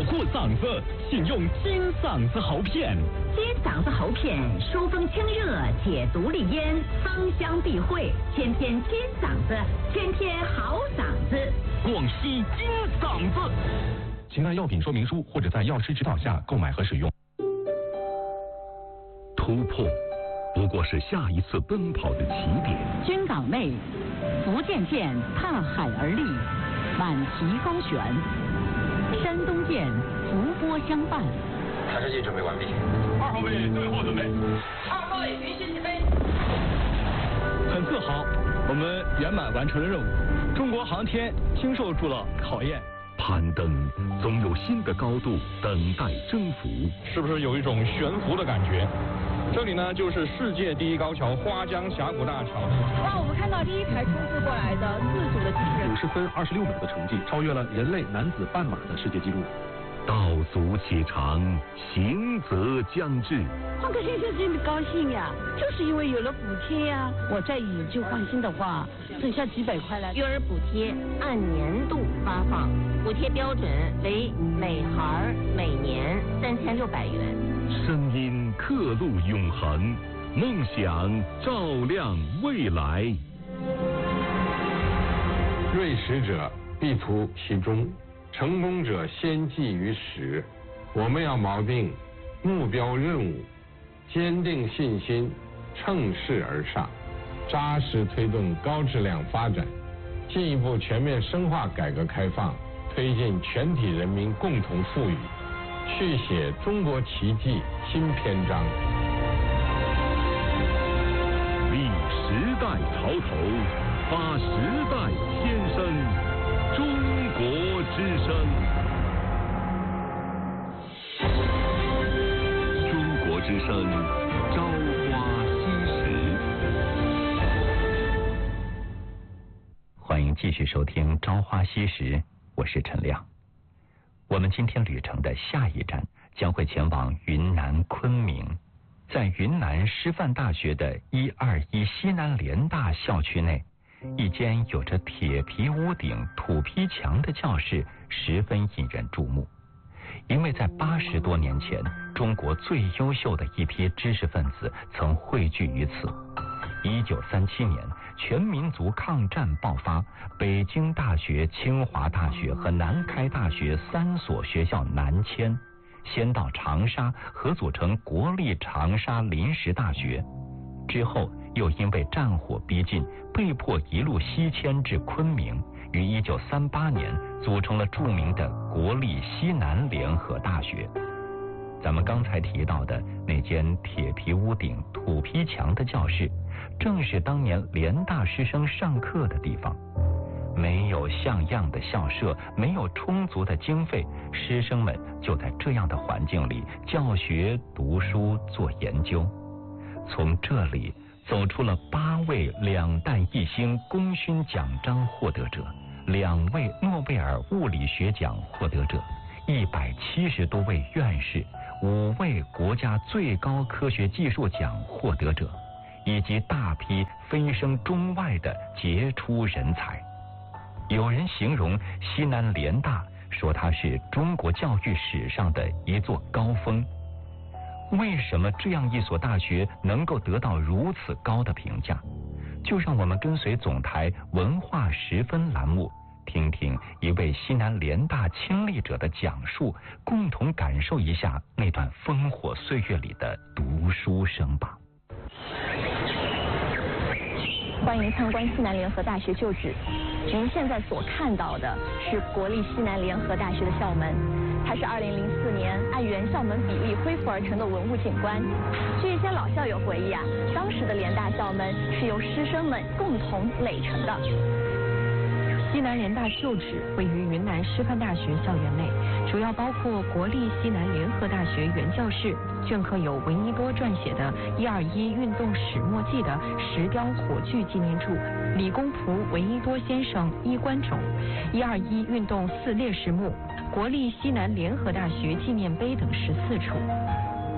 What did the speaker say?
护嗓子，请用金嗓子喉片。 金嗓子喉片疏风清热，解毒利咽，芳香避秽，天天金嗓子，天天好嗓子。 广西金嗓子。请看药品说明书或者在药师指导下购买和使用。 突破不过是下一次奔跑的起点。 军港内，福建舰踏海而立，满旗高悬；山东舰伏波相伴。 弹射器准备完毕。 2号位最后准备。 2号位离心起飞。 很自豪，我们圆满完成了任务。中国航天经受住了考验。 攀登总有新的高度等待征服。 是不是有一种悬浮的感觉？这里呢，就是世界第一高桥花江峡谷大桥。 哇，我们看到第一排冲刺过来的自主的机器人 ，50分26秒的成绩，超越了人类男子半马的世界纪录。 道阻且长，行则将至。 换个先生真的高兴呀，就是因为有了补贴呀。我再以旧换新的话，剩下几百块了。 育儿补贴按年度发放，补贴标准为每孩每年3600元。 声音刻录永恒，梦想照亮未来。 锐识者必图其中，成功者先记于始。我们要锚定目标任务，坚定信心，乘势而上，扎实推动高质量发展，进一步全面深化改革开放，推进全体人民共同富裕，续写中国奇迹新篇章。 立时代潮头，发时代先声，中国之声。中国之声，朝花夕拾。 欢迎继续收听《朝花夕拾》，我是陈亮。我们今天旅程的下一站将会前往云南昆明，在云南师范大学的121西南联大校区内，一间有着铁皮屋顶、土坯墙的教室十分引人注目，因为在80多年前，中国最优秀的一批知识分子曾汇聚于此。1937年，全民族抗战爆发，北京大学、清华大学和南开大学3所学校南迁，先到长沙合组成国立长沙临时大学，之后又因为战火逼近，被迫一路西迁至昆明，于1938年组成了著名的国立西南联合大学。咱们刚才提到的那间铁皮屋顶、土坯墙的教室，正是当年联大师生上课的地方。没有像样的校舍，没有充足的经费，师生们就在这样的环境里教学、读书、做研究。从这里走出了8位2弹1星功勋奖章获得者，2位诺贝尔物理学奖获得者，170多位院士，5位国家最高科学技术奖获得者，以及大批飞升中外的杰出人才。有人形容西南联大，说它是中国教育史上的一座高峰。为什么这样一所大学能够得到如此高的评价？就让我们跟随总台文化十分栏目，听听一位西南联大亲历者的讲述，共同感受一下那段烽火岁月里的读书声吧。 欢迎参观西南联合大学旧址。您现在所看到的是国立西南联合大学的校门，它是2004年按原校门比例恢复而成的文物景观。据一些老校友回忆啊，当时的联大校门是由师生们共同垒成的。 西南联大旧址位于云南师范大学校园内，主要包括国立西南联合大学原教室，镌刻有闻一多撰写的《121运动始末记》的石雕火炬纪念柱，理工仆闻一多先生衣冠冢，121运动4烈士墓，国立西南联合大学纪念碑等14处。